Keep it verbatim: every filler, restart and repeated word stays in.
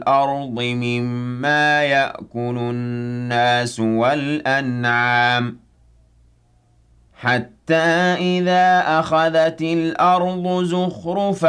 الأرض مما يأكل الناس والأنعام حتى إذا أخذت الأرض زخرفا